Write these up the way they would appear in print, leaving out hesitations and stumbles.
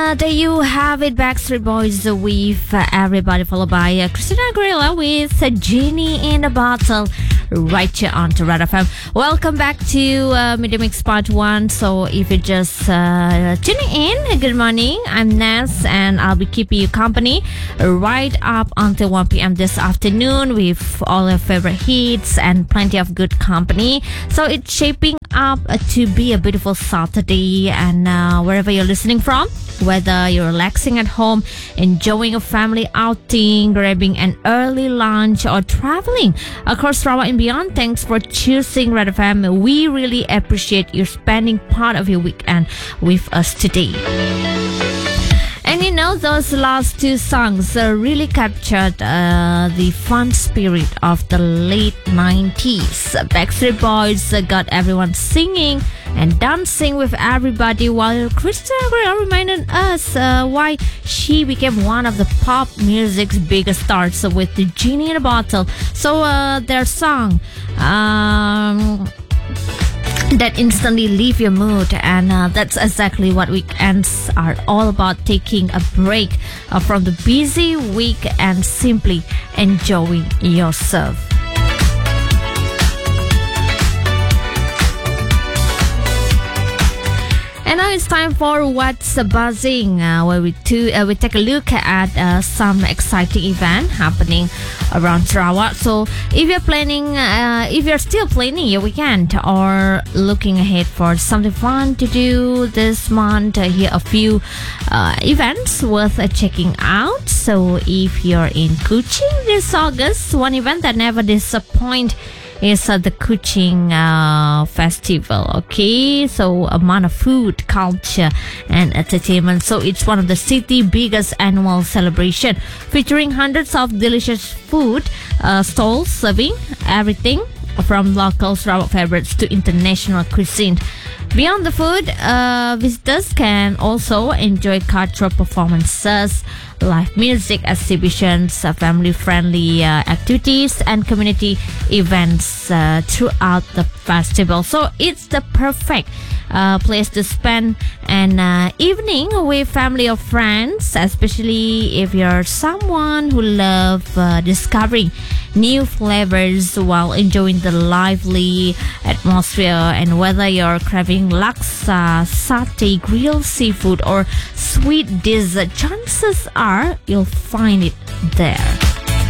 There you have it, Backstreet Boys with Everybody, followed by Christina Aguilera with Genie in a Bottle, right here on to Red FM. Welcome back to Media Mix Part 1. So if you're just tuning in, good morning. I'm Ness, and I'll be keeping you company right up until 1 p.m. this afternoon with all your favorite hits and plenty of good company. So it's shaping up to be a beautiful Saturday, and wherever you're listening from, whether you're relaxing at home, enjoying a family outing, grabbing an early lunch, or traveling across Sarawak and beyond, thanks for choosing Red FM. We really appreciate you spending part of your weekend with us today. And you know, those last two songs really captured the fun spirit of the late 90s. Backstreet Boys got everyone singing and dancing with everybody, while Christina Aguilera reminded us why she became one of the pop music's biggest stars with the Genie in a Bottle. So their song that instantly leave your mood, and that's exactly what weekends are all about, taking a break from the busy week and simply enjoying yourself. And now it's time for What's Buzzing, where we take a look at some exciting event happening around Sarawak. So if you're still planning your weekend or looking ahead for something fun to do this month, here are a few events worth checking out. So if you're in Kuching this August, one event that never disappoints is the Kuching Festival. Okay, so a month of food, culture, and entertainment. So it's one of the city's biggest annual celebration, featuring hundreds of delicious food stalls serving everything from local Sarawak favorites to international cuisine. Beyond the food, visitors can also enjoy cultural performances, live music exhibitions, family-friendly activities, and community events throughout the festival. So it's the perfect place to spend an evening with family or friends, especially if you're someone who loves discovering new flavors while enjoying the lively atmosphere. And whether you're craving laksa, satay, grilled seafood, or sweet dessert, chances are you'll find it there.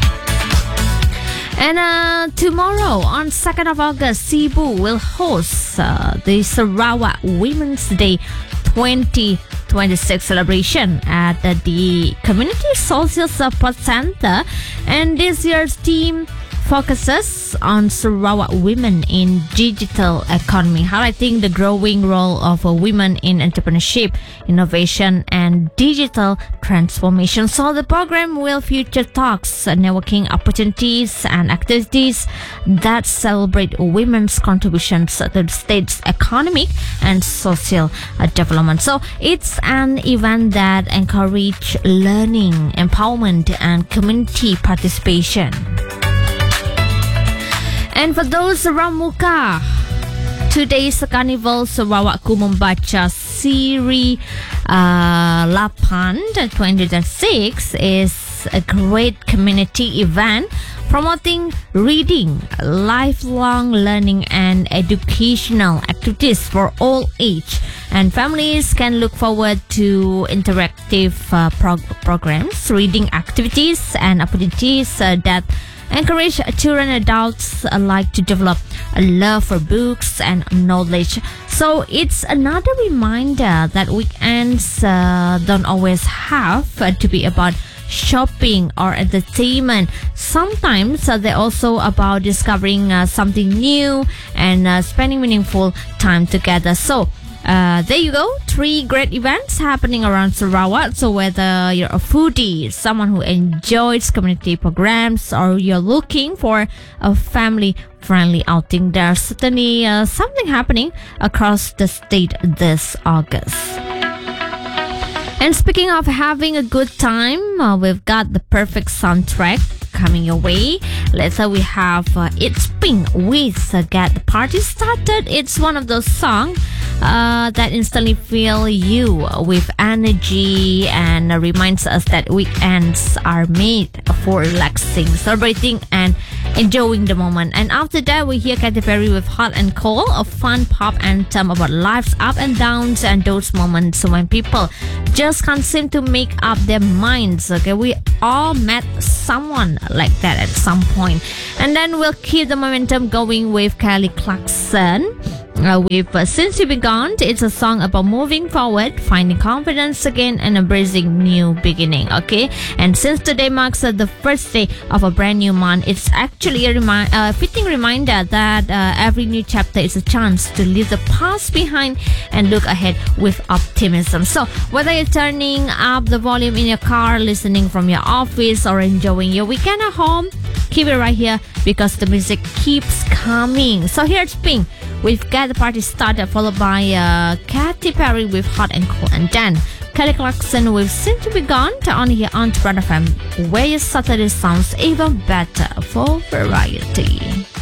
And tomorrow, on 2nd of August, Cebu will host the Sarawak Women's Day 2026 celebration at the Community Social Support Center. And this year's theme focuses on Sarawak women in digital economy, highlighting the growing role of women in entrepreneurship, innovation, and digital transformation. So the program will feature talks, networking opportunities, and activities that celebrate women's contributions to the state's economic and social development. So it's an event that encourages learning, empowerment, and community participation. And for those around Muka, today's Carnival Sarawak Ku Membaca Siri 8 2026 is a great community event promoting reading, lifelong learning, and educational activities for all age. And families can look forward to interactive programs, reading activities, and opportunities that encourage children and adults alike to develop a love for books and knowledge. So it's another reminder that weekends don't always have to be about shopping or entertainment. Sometimes they're also about discovering something new and spending meaningful time together. So there you go, 3 great events happening around Sarawak. So whether you're a foodie, someone who enjoys community programs, or you're looking for a family-friendly outing, there's certainly something happening across the state this August. And speaking of having a good time, we've got the perfect soundtrack coming your way. Later we have It's Pink with Get the Party Started. It's one of those songs that instantly fill you with energy and reminds us that weekends are made for relaxing, celebrating and enjoying the moment. And after that we hear Katy Perry with Hot and Cold, a fun pop anthem about life's up and downs and those moments when people just can't seem to make up their minds. Okay, we all met someone like that at some point. And then we'll keep the momentum going with Kelly Clarkson with Since You've Been Gone. It's a song about moving forward, finding confidence again, and embracing new beginning. Okay, and since today marks the first day of a brand new month, it's actually a fitting reminder that every new chapter is a chance to leave the past behind and look ahead with optimism. So whether you're turning up the volume in your car, listening from your office, or enjoying your weekend at home, keep it right here because the music keeps coming. So here's Pink with Get the Party Started, followed by Katy Perry with Hot and Cold, and then Kelly Clarkson with Since You've Been Gone on here on Brand FM, where your Saturday sounds even better for variety.